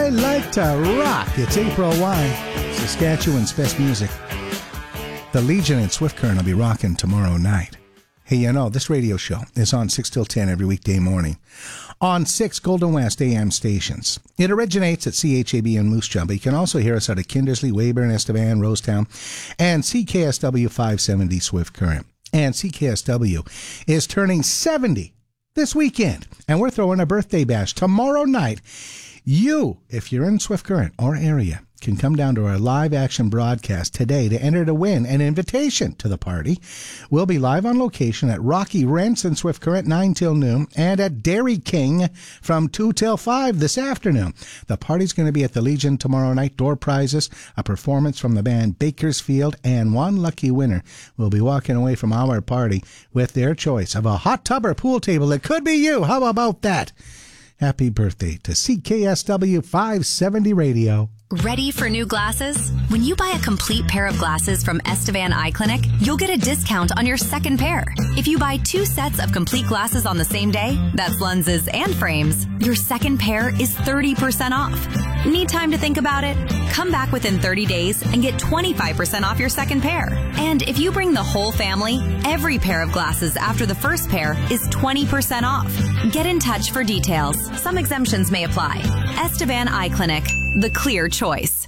like to rock. It's April 1, Saskatchewan's best music. The Legion in Swift Current will be rocking tomorrow night. Hey, you know, this radio show is on 6 till 10 every weekday morning on 6 Golden West AM stations. It originates at CHAB in Moose Jaw, but you can also hear us out of Kindersley, Weyburn, Estevan, Rosetown, and CKSW 570 Swift Current. And CKSW is turning 70 this weekend, and we're throwing a birthday bash tomorrow night. You, if you're in Swift Current or area, can come down to our live action broadcast today to enter to win an invitation to the party. We'll be live on location at Rocky Rents in Swift Current 9 till noon and at Dairy King from 2 till 5 this afternoon. The party's going to be at the Legion tomorrow night. Door prizes, a performance from the band Bakersfield, and one lucky winner will be walking away from our party with their choice of a hot tub or pool table. It could be you. How about that? Happy birthday to CKSW 570 Radio. Ready for new glasses? When you buy a complete pair of glasses from Estevan Eye Clinic, you'll get a discount on your second pair. If you buy 2 sets of complete glasses on the same day, that's lenses and frames, your second pair is 30% off. Need time to think about it? Come back within 30 days and get 25% off your second pair. And if you bring the whole family, every pair of glasses after the first pair is 20% off. Get in touch for details. Some exemptions may apply. Estevan Eye Clinic, the clear choice.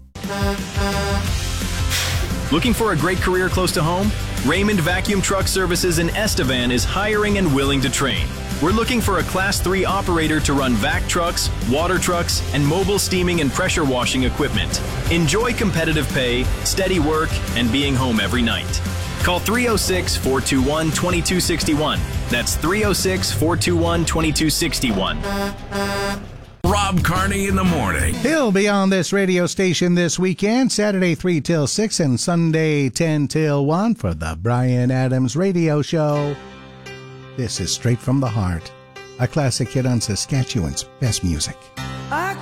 Looking for a great career close to home? Raymond Vacuum Truck Services in Estevan is hiring and willing to train. We're looking for a Class 3 operator to run vac trucks, water trucks, and mobile steaming and pressure washing equipment. Enjoy competitive pay, steady work, and being home every night. Call 306-421-2261. That's 306-421-2261. Rob Carney in the morning. He'll be on this radio station this weekend, Saturday 3 till 6 and Sunday 10 till 1 for the Bryan Adams Radio Show. This is Straight from the Heart, a classic hit on Saskatchewan's best music.